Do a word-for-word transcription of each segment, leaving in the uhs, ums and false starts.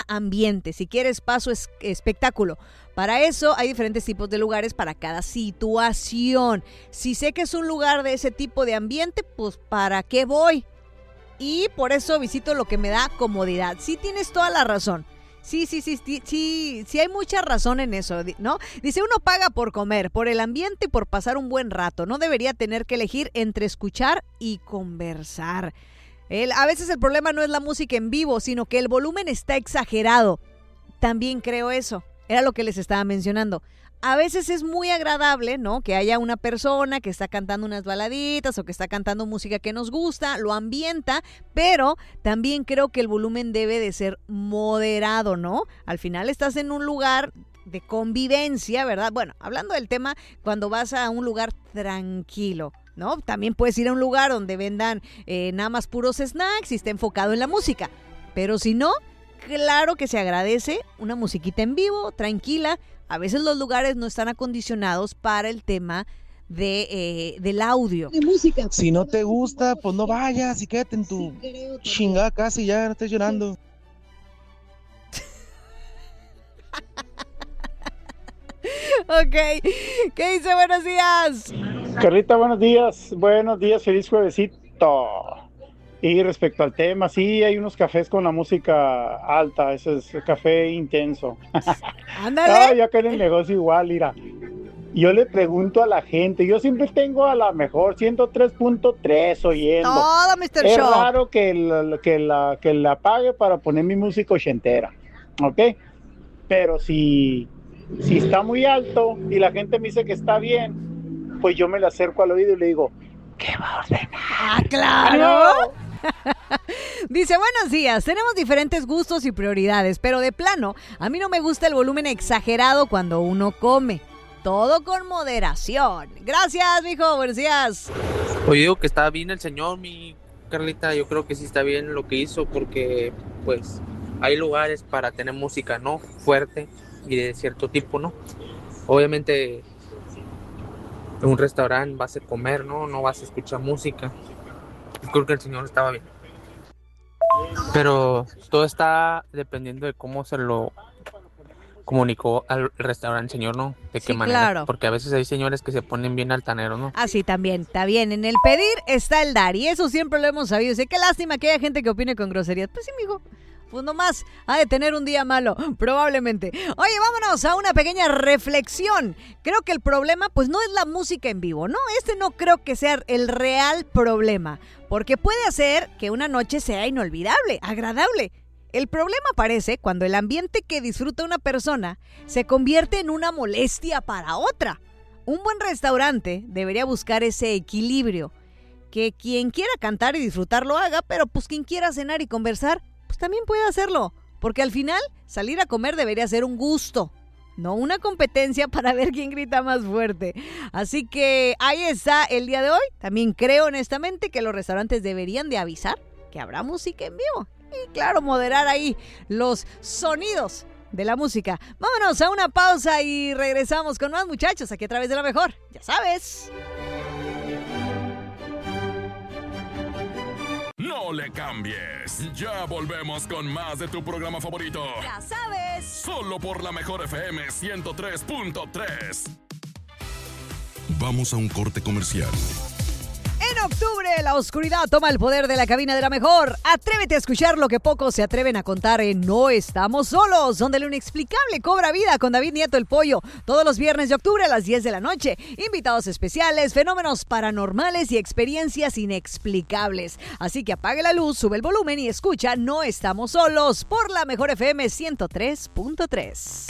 ambiente, si quieres paso es espectáculo. Para eso hay diferentes tipos de lugares para cada situación. Si sé que es un lugar de ese tipo de ambiente, pues ¿para qué voy? Y por eso visito lo que me da comodidad. Sí, tienes toda la razón. Sí, sí, sí, sí, sí, sí hay mucha razón en eso, ¿no? Dice, uno paga por comer, por el ambiente y por pasar un buen rato. No debería tener que elegir entre escuchar y conversar. El, a veces el problema no es la música en vivo, sino que el volumen está exagerado. También creo eso. Era lo que les estaba mencionando. A veces es muy agradable, ¿no? Que haya una persona que está cantando unas baladitas o que está cantando música que nos gusta, lo ambienta, pero también creo que el volumen debe de ser moderado, ¿no? Al final estás en un lugar de convivencia, ¿verdad? Bueno, hablando del tema, cuando vas a un lugar tranquilo, ¿no? También puedes ir a un lugar donde vendan eh, nada más puros snacks y esté enfocado en la música, pero si no, claro que se agradece una musiquita en vivo, tranquila. A veces los lugares no están acondicionados para el tema de, eh, del audio. De música. Si no te gusta, pues no vayas y quédate en tu chingada casa y ya no estés llorando. Ok, ¿qué dice? Buenos días. Carlita, buenos días. Buenos días, feliz juevesito. Y respecto al tema, sí, hay unos cafés con la música alta, ese es el café intenso. Ándale. No, yo acá en el negocio igual, mira. Yo le pregunto a la gente, yo siempre tengo a la mejor ciento tres punto tres oyendo. Todo, mister Es Show. raro que la, que, la, que la pague para poner mi música ochentera, ¿ok? Pero si, si está muy alto y la gente me dice que está bien, pues yo me le acerco al oído y le digo, ¿qué va a ordenar? ¡Ah, claro! Dice, buenos días, tenemos diferentes gustos y prioridades, pero de plano, a mí no me gusta el volumen exagerado cuando uno come. Todo con moderación. Gracias, mijo, buenos días. Oye, digo que está bien el señor, mi Carlita, yo creo que sí está bien lo que hizo, porque pues hay lugares para tener música, ¿no? Fuerte y de cierto tipo, ¿no? Obviamente en un restaurante vas a comer, ¿no? No vas a escuchar música. Yo creo que el señor estaba bien. Pero todo está dependiendo de cómo se lo comunicó al restaurante, señor, ¿no? De qué Sí, manera. claro. Porque a veces hay señores que se ponen bien altaneros, ¿no? Así también, está bien. En el pedir está el dar. Y eso siempre lo hemos sabido. Sé qué lástima que haya gente que opine con groserías. Pues sí, mijo. Pues nomás ha de tener un día malo, probablemente. Oye, vámonos a una pequeña reflexión. Creo que el problema, pues no es la música en vivo, ¿no? Este no creo que sea el real problema. Porque puede hacer que una noche sea inolvidable, agradable. El problema aparece cuando el ambiente que disfruta una persona se convierte en una molestia para otra. Un buen restaurante debería buscar ese equilibrio. Que quien quiera cantar y disfrutar lo haga, pero pues quien quiera cenar y conversar, pues también puede hacerlo. Porque al final, salir a comer debería ser un gusto, no una competencia para ver quién grita más fuerte. Así que ahí está el día de hoy. También creo honestamente que los restaurantes deberían de avisar que habrá música en vivo. Y claro, moderar ahí los sonidos de la música. Vámonos a una pausa y regresamos con más, muchachos, aquí a través de La Mejor. Ya sabes. No le cambies. Ya volvemos con más de tu programa favorito. Ya sabes. Solo por La Mejor F M ciento tres punto tres. Vamos a un corte comercial. En octubre, la oscuridad toma el poder de la cabina de La Mejor. Atrévete a escuchar lo que pocos se atreven a contar en No Estamos Solos, donde lo inexplicable cobra vida con David Nieto el Pollo. Todos los viernes de octubre a las diez de la noche. Invitados especiales, fenómenos paranormales y experiencias inexplicables. Así que apague la luz, sube el volumen y escucha No Estamos Solos por La Mejor F M ciento tres punto tres.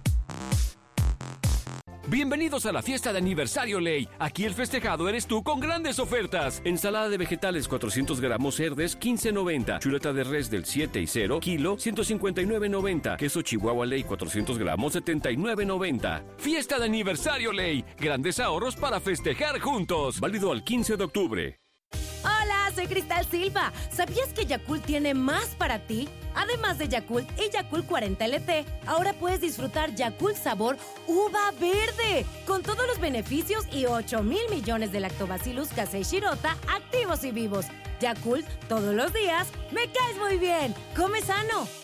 Bienvenidos a la fiesta de aniversario Ley. Aquí el festejado eres tú con grandes ofertas. Ensalada de vegetales cuatrocientos gramos Cerdes quince noventa. Chuleta de res del siete y cero kilo ciento cincuenta y nueve noventa. Queso Chihuahua Ley cuatrocientos gramos setenta y nueve noventa. Fiesta de aniversario Ley. Grandes ahorros para festejar juntos. Válido al quince de octubre. Hola, soy Cristal Silva. ¿Sabías que Yakult tiene más para ti? Además de Yakult y Yakult cuarenta L T, ahora puedes disfrutar Yakult sabor uva verde, con todos los beneficios y ocho mil millones de lactobacillus casei shirota activos y vivos. Yakult, todos los días, me caes muy bien. Come sano.